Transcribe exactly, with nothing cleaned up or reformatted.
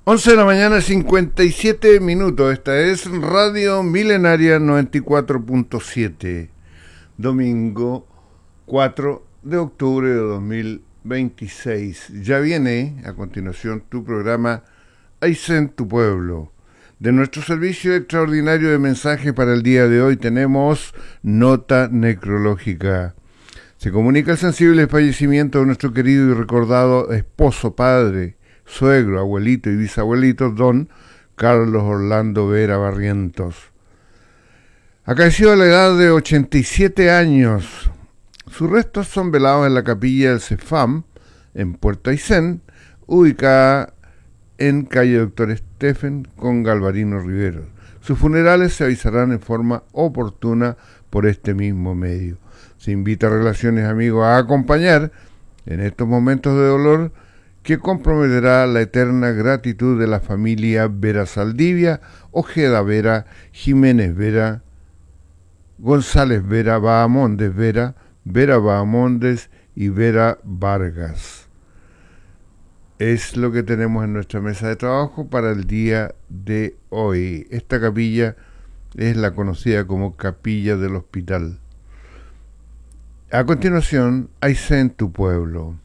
once de la mañana, cincuenta y siete minutos. Esta es Radio Milenaria noventa y cuatro punto siete. Domingo cuatro de octubre de dos mil veintiséis. Ya viene a continuación tu programa Aysén, tu pueblo. De nuestro servicio extraordinario de mensaje para el día de hoy tenemos nota necrológica. Se comunica el sensible fallecimiento de nuestro querido y recordado esposo, padre, suegro, abuelito y bisabuelito, don Carlos Orlando Vera Barrientos. Acaeció a la edad de ochenta y siete años. Sus restos son velados en la capilla del Cefam, en Puerto Aysén, ubicada en calle Doctor Stephen con Galvarino Riveros. Sus funerales se avisarán en forma oportuna por este mismo medio. Se invita a Relaciones Amigos a acompañar en estos momentos de dolor que comprometerá la eterna gratitud de la familia Vera Saldivia, Ojeda Vera, Jiménez Vera, González Vera, Bahamondes Vera, Vera Bahamondes y Vera Vargas. Es lo que tenemos en nuestra mesa de trabajo para el día de hoy. Esta capilla es la conocida como Capilla del Hospital. A continuación, Aysén, tu pueblo.